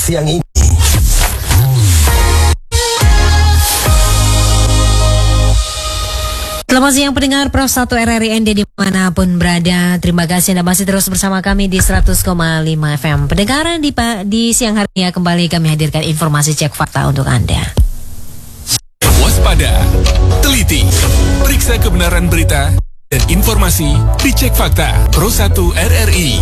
siang ini. Selamat siang pendengar Pro 1 RRI ND dimanapun berada. Terima kasih Anda masih terus bersama kami di 100,5 FM. Pendengar di siang hari ini kembali kami hadirkan informasi cek fakta untuk Anda. Waspada, teliti, periksa kebenaran berita dan informasi di Cek Fakta Pro 1 RRI.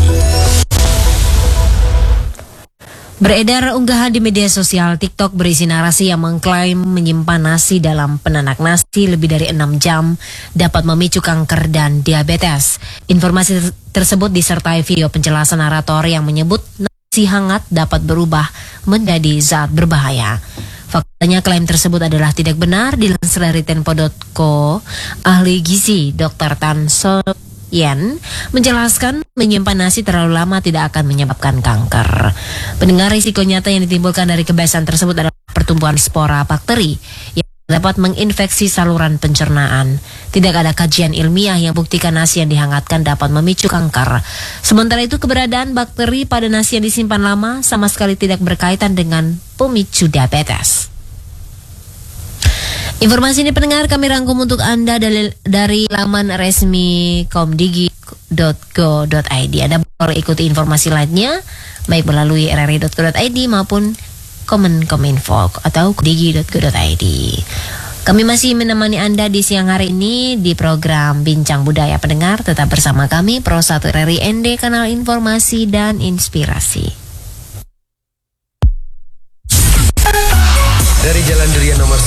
Beredar unggahan di media sosial TikTok berisi narasi yang mengklaim menyimpan nasi dalam penanak nasi lebih dari 6 jam dapat memicu kanker dan diabetes. Informasi tersebut disertai video penjelasan narator yang menyebut nasi hangat dapat berubah menjadi zat berbahaya. Faktanya klaim tersebut adalah tidak benar. Dilansir dari Tempo.co, ahli gizi Dr. Tan So Yen menjelaskan menyimpan nasi terlalu lama tidak akan menyebabkan kanker. Pendengar, risiko nyata yang ditimbulkan dari kebiasaan tersebut adalah pertumbuhan spora bakteri yang dapat menginfeksi saluran pencernaan. Tidak ada kajian ilmiah yang buktikan nasi yang dihangatkan dapat memicu kanker. Sementara itu, keberadaan bakteri pada nasi yang disimpan lama sama sekali tidak berkaitan dengan pemicu diabetes. Informasi ini pendengar kami rangkum untuk Anda dari laman resmi komdigi.go.id. Anda boleh ikuti informasi lainnya baik melalui rri.go.id maupun Kominfo atau digi.go.id. Kami masih menemani Anda di siang hari ini di program Bincang Budaya. Pendengar, tetap bersama kami Pro 1 RRI ND, kanal informasi dan inspirasi. Dari Jalan Durian nomor